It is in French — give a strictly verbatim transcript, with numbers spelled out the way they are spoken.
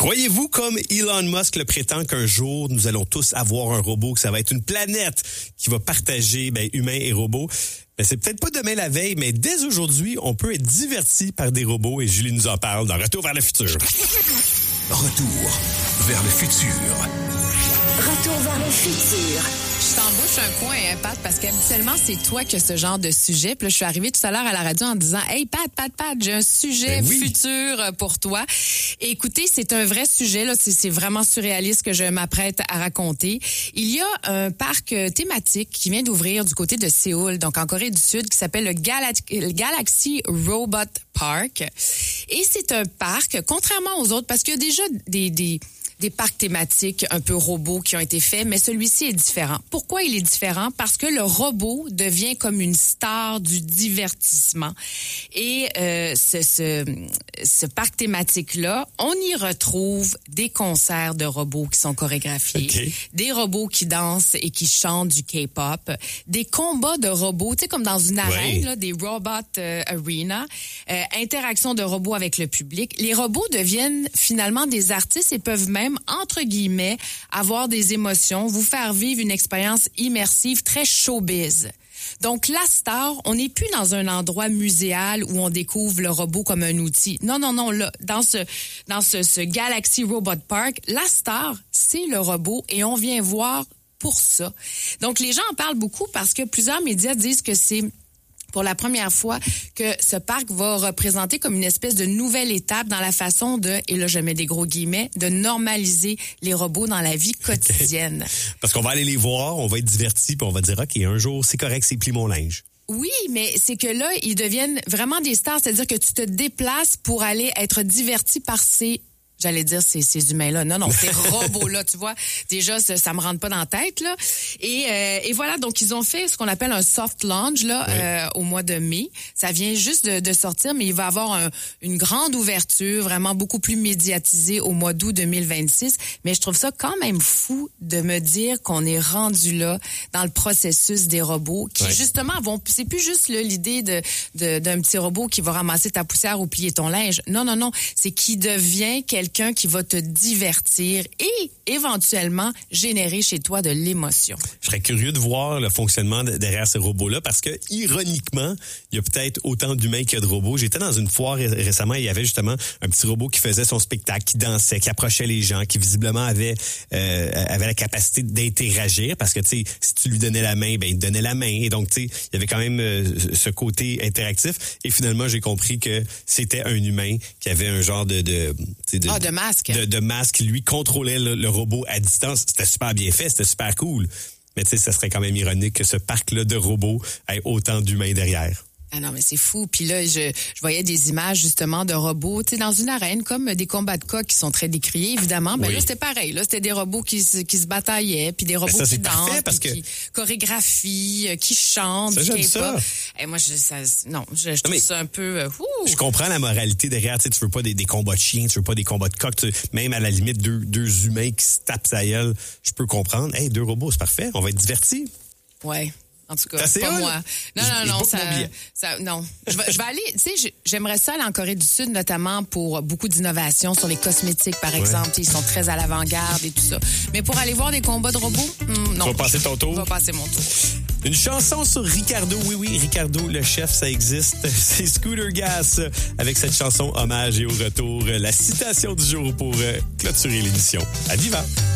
Croyez-vous, comme Elon Musk le prétend, qu'un jour, nous allons tous avoir un robot, que ça va être une planète qui va partager ben, humains et robots? Ben, c'est peut-être pas demain la veille, mais dès aujourd'hui, on peut être diverti par des robots et Julie nous en parle dans Retour vers le futur. Retour vers le futur. Retour vers le futur. Je t'embauche un coin, hein, Pat, parce qu'habituellement, c'est toi qui as ce genre de sujet. Puis là, je suis arrivée tout à l'heure à la radio en disant « Hey, Pat, Pat, Pat, j'ai un sujet ben oui. futur pour toi. » Et écoutez, c'est un vrai sujet, là. C'est, c'est vraiment surréaliste que je m'apprête à raconter. Il y a un parc thématique qui vient d'ouvrir du côté de Séoul, donc en Corée du Sud, qui s'appelle le, Gala- le Galaxy Robot Park. Et c'est un parc, contrairement aux autres, parce qu'il y a déjà des... des des parcs thématiques un peu robots qui ont été faits, mais celui-ci est différent. Pourquoi il est différent? Parce que le robot devient comme une star du divertissement. Et euh, ce, ce, ce parc thématique-là, on y retrouve des concerts de robots qui sont chorégraphiés, okay. Des robots qui dansent et qui chantent du K-pop, des combats de robots, tu sais, comme dans une arène, oui. là, des Robot euh, Arena, euh, interaction de robots avec le public. Les robots deviennent finalement des artistes et peuvent même entre guillemets, avoir des émotions, vous faire vivre une expérience immersive très showbiz. Donc, la star, on n'est plus dans un endroit muséal où on découvre le robot comme un outil. Non, non, non, là, dans ce, dans ce, ce Galaxy Robot Park, la star, c'est le robot et on vient voir pour ça. Donc, les gens en parlent beaucoup parce que plusieurs médias disent que c'est pour la première fois que ce parc va représenter comme une espèce de nouvelle étape dans la façon de, et là je mets des gros guillemets, de normaliser les robots dans la vie quotidienne. Okay. Parce qu'on va aller les voir, on va être divertis, puis on va dire, OK, un jour, c'est correct, c'est plie mon linge. Oui, mais c'est que là, ils deviennent vraiment des stars, c'est-à-dire que tu te déplaces pour aller être diverti par ces... J'allais dire ces, ces humains-là. Non, non, ces robots-là, tu vois. Déjà, ça, ça me rentre pas dans la tête, là. Et, euh, et voilà, donc ils ont fait ce qu'on appelle un soft launch, là, oui. euh, au mois de mai. Ça vient juste de, de sortir, mais il va avoir un, une grande ouverture, vraiment beaucoup plus médiatisée au mois d'août deux mille vingt-six. Mais je trouve ça quand même fou de me dire qu'on est rendu là dans le processus des robots qui, oui. justement, vont... C'est plus juste là, l'idée de, de, d'un petit robot qui va ramasser ta poussière ou plier ton linge. Non, non, non. C'est qu'il devient quelqu'un quelqu'un qui va te divertir et éventuellement générer chez toi de l'émotion. Je serais curieux de voir le fonctionnement derrière ces robots-là parce que, ironiquement, il y a peut-être autant d'humains qu'il y a de robots. J'étais dans une foire récemment et il y avait justement un petit robot qui faisait son spectacle, qui dansait, qui approchait les gens, qui visiblement avait euh, avait la capacité d'interagir parce que, tu sais, si tu lui donnais la main, ben il te donnait la main. Et donc, tu sais, il y avait quand même euh, ce côté interactif. Et finalement, j'ai compris que c'était un humain qui avait un genre de... de, de ah, de masque. De, de masque. Lui contrôlait le, le robot à distance. C'était super bien fait, c'était super cool. Mais tu sais, ça serait quand même ironique que ce parc-là de robots ait autant d'humains derrière. Ah non, mais c'est fou. Puis là, je, je voyais des images justement de robots, tu sais, dans une arène, comme des combats de coqs qui sont très décriés, évidemment. Mais oui. là, c'était pareil. Là, c'était des robots qui, qui se bataillaient, puis des robots ça, qui dansent, parce que... qui chorégraphient, qui chantent. Ça, j'aime ça. Et moi, je, ça, non, je, je trouve mais ça un peu... Euh, je comprends la moralité derrière. Tu sais, tu veux pas des, des combats de chiens, tu veux pas des combats de coqs. Tu, même à la limite, deux, deux humains qui se tapent sa gueule, je peux comprendre. Hey, deux robots, c'est parfait. On va être divertis. Ouais. En tout cas, ça, pas un, moi. Non, je, non, non, ça, ça, non. Je vais, je vais aller, tu sais, j'aimerais ça aller en Corée du Sud, notamment pour beaucoup d'innovations sur les cosmétiques, par exemple. Ouais. Ils sont très à l'avant-garde et tout ça. Mais pour aller voir des combats de robots, hmm, non. Tu vas passer ton tour? Je vais passer mon tour. Une chanson sur Ricardo. Oui, oui, Ricardo, le chef, ça existe. C'est Scooter Gas avec cette chanson hommage et au retour. La citation du jour pour clôturer l'émission. À Viva!